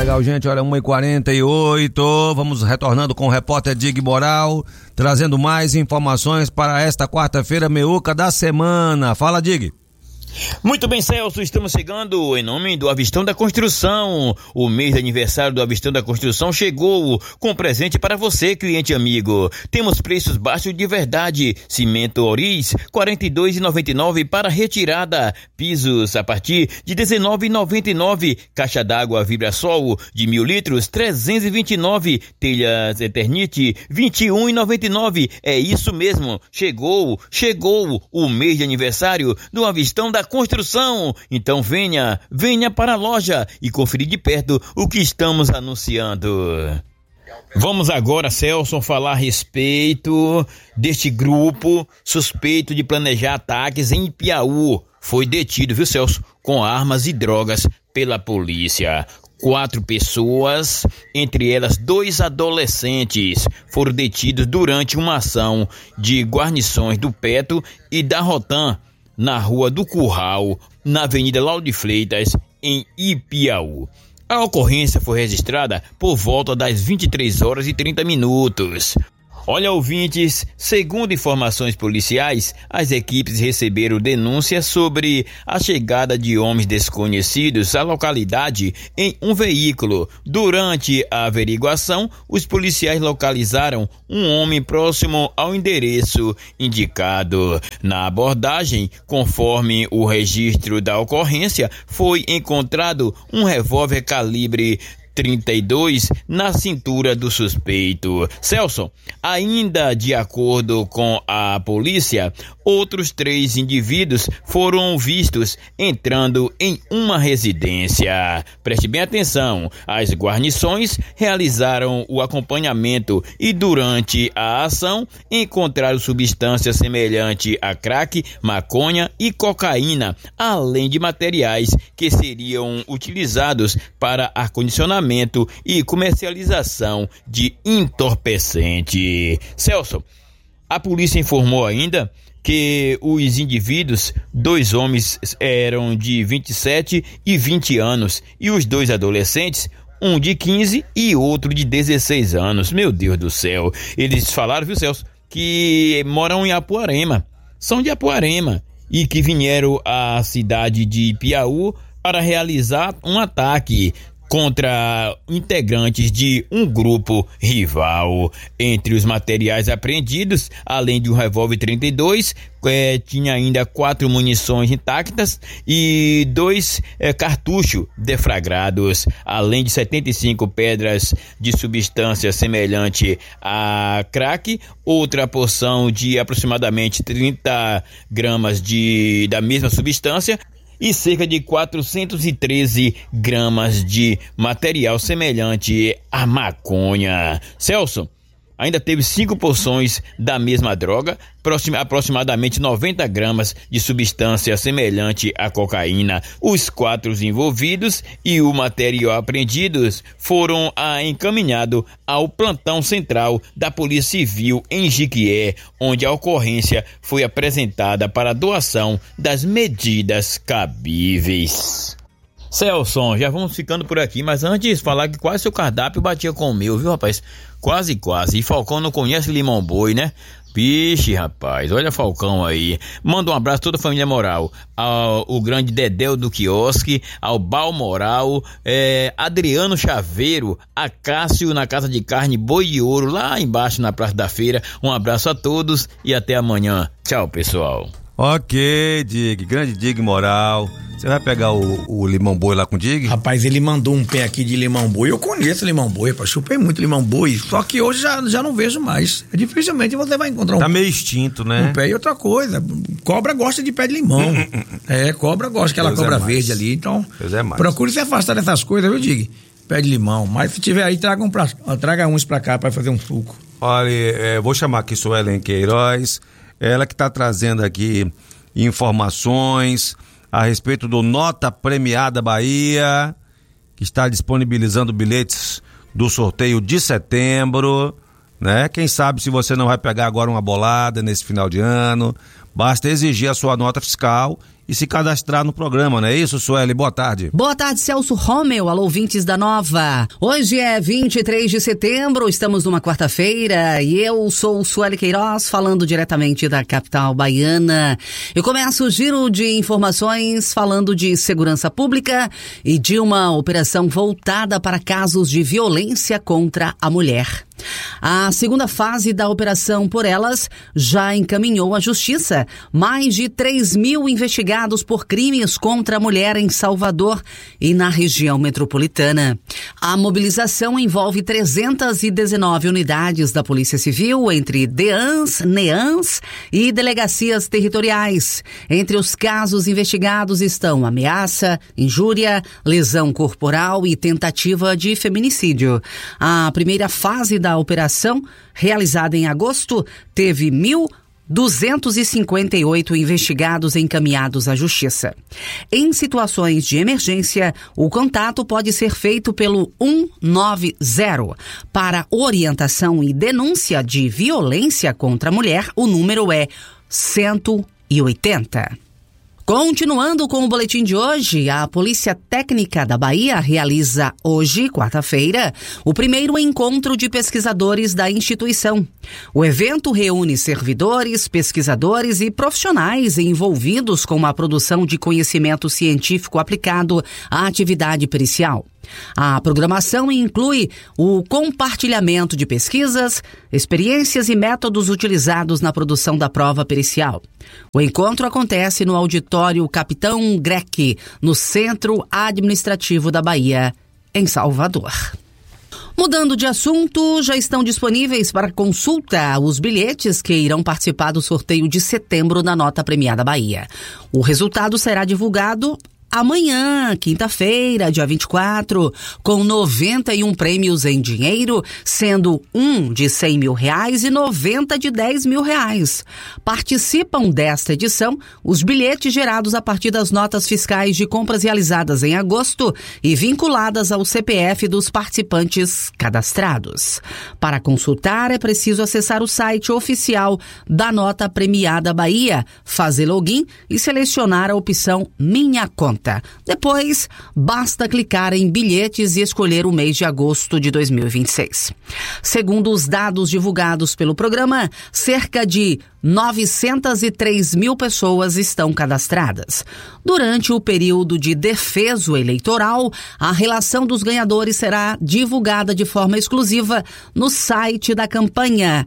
legal, gente. Olha, 1h48. Vamos retornando com o repórter Dig Moral, trazendo mais informações para esta quarta-feira meuca da semana. Fala, Dig. Muito bem, Celso, estamos chegando em nome do Avistão da Construção. O mês de aniversário do Avistão da Construção chegou com presente para você, cliente amigo. Temos preços baixos de verdade. Cimento Oriz, R$ 42,99 para retirada. Pisos a partir de R$ 19,99. Caixa d'água Vibrasol de 1.000 litros, R$ 329. Telhas Eternite, R$ 21,99. É isso mesmo, chegou o mês de aniversário do Avistão da Construção. Então venha para a loja e conferir de perto o que estamos anunciando. Vamos agora, Celso, falar a respeito deste grupo suspeito de planejar ataques em Piauí. Foi detido, viu, Celso, com armas e drogas pela polícia. 4 pessoas, entre elas 2 adolescentes, foram detidos durante uma ação de guarnições do Petro e da Rotan na Rua do Curral, na Avenida Lauro de Freitas, em Ipiaú. A ocorrência foi registrada por volta das 23h30. Olha, ouvintes, segundo informações policiais, as equipes receberam denúncias sobre a chegada de homens desconhecidos à localidade em um veículo. Durante a averiguação, os policiais localizaram um homem próximo ao endereço indicado. Na abordagem, conforme o registro da ocorrência, foi encontrado um revólver calibre 32 na cintura do suspeito. Celso, ainda de acordo com a polícia, outros 3 indivíduos foram vistos entrando em uma residência. Preste bem atenção, as guarnições realizaram o acompanhamento e durante a ação encontraram substâncias semelhantes a crack, maconha e cocaína, além de materiais que seriam utilizados para ar-condicionamento e comercialização de entorpecente. Celso, a polícia informou ainda que os indivíduos, 2 homens, eram de 27 e 20 anos e os 2 adolescentes, um de 15 e outro de 16 anos. Meu Deus do céu, eles falaram, viu, Celso, que moram em Apuarema, são de Apuarema e que vieram à cidade de Piauí para realizar um ataque contra integrantes de um grupo rival. Entre os materiais apreendidos, além de um revólver 32, tinha ainda 4 munições intactas e 2 cartuchos deflagrados, além de 75 pedras de substância semelhante a crack, outra porção de aproximadamente 30 gramas da mesma substância e cerca de 413 gramas de material semelhante à maconha. Celso, ainda teve 5 porções da mesma droga, aproximadamente 90 gramas de substância semelhante à cocaína. Os 4 envolvidos e o material apreendidos foram encaminhados ao plantão central da Polícia Civil em Jiquié, onde a ocorrência foi apresentada para doação das medidas cabíveis. Celso, já vamos ficando por aqui, mas antes falar que quase seu cardápio batia com o meu, viu, rapaz? Quase. E Falcão não conhece limão boi, né? Vixe, rapaz, olha Falcão aí. Manda um abraço a toda a família Moral, ao grande Dedéu do Quiosque, ao Bal Moral, Adriano Chaveiro, a Cássio na Casa de Carne Boi de Ouro, lá embaixo na Praça da Feira. Um abraço a todos e até amanhã. Tchau, pessoal. Ok, Dig, grande Dig Moral. Você vai pegar o limão boi lá com o Dig? Rapaz, ele mandou um pé aqui de limão boi. Eu conheço limão boi, rapaz. Chupei muito limão boi. Só que hoje já não vejo mais. Dificilmente você vai encontrar Tá meio extinto, né? Um pé. E outra coisa, cobra gosta de pé de limão. Cobra gosta, aquela cobra verde ali. Então, procure se afastar dessas coisas, viu, Dig? Pé de limão. Mas se tiver aí, traga uns pra cá pra fazer um suco. Olha, vou chamar aqui Suelen Queiroz. Ela que tá trazendo aqui informações a respeito do Nota Premiada Bahia, que está disponibilizando bilhetes do sorteio de setembro, né? Quem sabe se você não vai pegar agora uma bolada nesse final de ano, basta exigir a sua nota fiscal e se cadastrar no programa, não é isso, Sueli? Boa tarde. Boa tarde, Celso Romeu, alô ouvintes da Nova. Hoje é 23 de setembro, estamos numa quarta-feira e eu sou Sueli Queiroz, falando diretamente da capital baiana. Eu começo o giro de informações falando de segurança pública e de uma operação voltada para casos de violência contra a mulher. A segunda fase da Operação Por Elas já encaminhou à Justiça mais de 3.000 investigados por crimes contra a mulher em Salvador e na região metropolitana. A mobilização envolve 319 unidades da Polícia Civil, entre DEANs, NEANs e delegacias territoriais. Entre os casos investigados estão ameaça, injúria, lesão corporal e tentativa de feminicídio. A primeira fase da operação, realizada em agosto, teve 1.258 investigados encaminhados à Justiça. Em situações de emergência, o contato pode ser feito pelo 190. Para orientação e denúncia de violência contra a mulher, o número é 180. Continuando com o boletim de hoje, a Polícia Técnica da Bahia realiza hoje, quarta-feira, o primeiro encontro de pesquisadores da instituição. O evento reúne servidores, pesquisadores e profissionais envolvidos com a produção de conhecimento científico aplicado à atividade pericial. A programação inclui o compartilhamento de pesquisas, experiências e métodos utilizados na produção da prova pericial. O encontro acontece no auditório Capitão Greque, no Centro Administrativo da Bahia, em Salvador. Mudando de assunto, já estão disponíveis para consulta os bilhetes que irão participar do sorteio de setembro da Nota Premiada Bahia. O resultado será divulgado amanhã, quinta-feira, dia 24, com 91 prêmios em dinheiro, sendo um de R$100 mil e 90 de R$10 mil. Participam desta edição os bilhetes gerados a partir das notas fiscais de compras realizadas em agosto e vinculadas ao CPF dos participantes cadastrados. Para consultar, é preciso acessar o site oficial da Nota Premiada Bahia, fazer login e selecionar a opção Minha Conta. Depois, basta clicar em bilhetes e escolher o mês de agosto de 2026. Segundo os dados divulgados pelo programa, cerca de 903 mil pessoas estão cadastradas. Durante o período de defeso eleitoral, a relação dos ganhadores será divulgada de forma exclusiva no site da campanha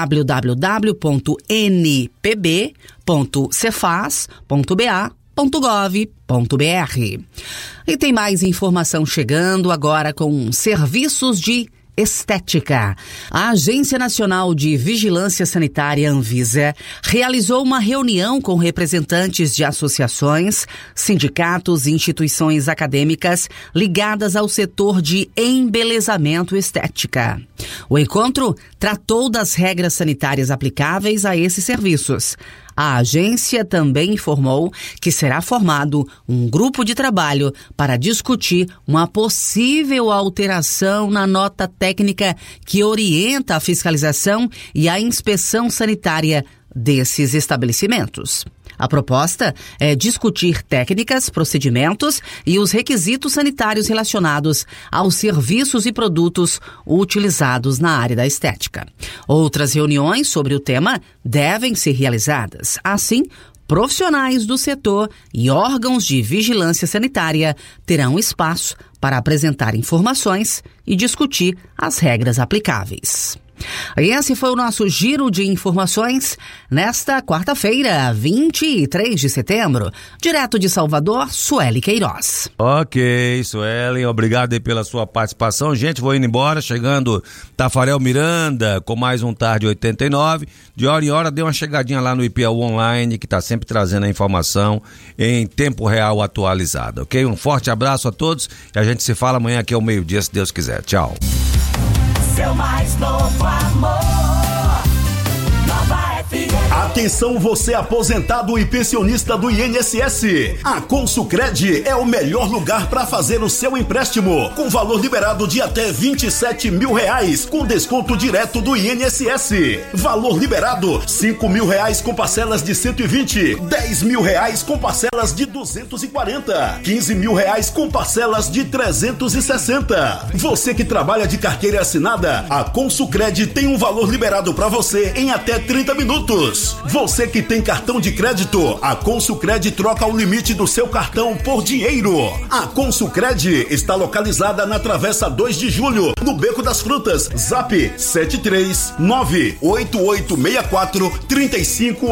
www.npb.cefaz.ba.gov.br. E tem mais informação chegando agora com serviços de estética. A Agência Nacional de Vigilância Sanitária, Anvisa, realizou uma reunião com representantes de associações, sindicatos e instituições acadêmicas ligadas ao setor de embelezamento e estética. O encontro tratou das regras sanitárias aplicáveis a esses serviços. A agência também informou que será formado um grupo de trabalho para discutir uma possível alteração na nota técnica que orienta a fiscalização e a inspeção sanitária desses estabelecimentos. A proposta é discutir técnicas, procedimentos e os requisitos sanitários relacionados aos serviços e produtos utilizados na área da estética. Outras reuniões sobre o tema devem ser realizadas. Assim, profissionais do setor e órgãos de vigilância sanitária terão espaço para apresentar informações e discutir as regras aplicáveis. E esse foi o nosso giro de informações nesta quarta-feira, 23 de setembro. Direto de Salvador, Sueli Queiroz. Ok, Sueli, obrigado aí pela sua participação. Gente, vou indo embora, chegando Tafarel Miranda com mais um Tarde 89. De hora em hora, dê uma chegadinha lá no IPAU Online, que está sempre trazendo a informação em tempo real atualizada, ok? Um forte abraço a todos e a gente se fala amanhã aqui ao meio-dia, se Deus quiser. Tchau. Seu mais novo amor, Nova FM. Atenção você aposentado e pensionista do INSS. A Consulcred é o melhor lugar para fazer o seu empréstimo, com valor liberado de até R$27 mil, com desconto direto do INSS. Valor liberado R$5.000 com parcelas de 120, R$10.000 com parcelas de 240, R$15.000 com parcelas de 360. Você que trabalha de carteira assinada, a Consulcred tem um valor liberado para você em até 30 minutos. Você que tem cartão de crédito, a Consulcred troca o limite do seu cartão por dinheiro. A Consulcred está localizada na Travessa 2 de Julho, no Beco das Frutas. Zap 739886435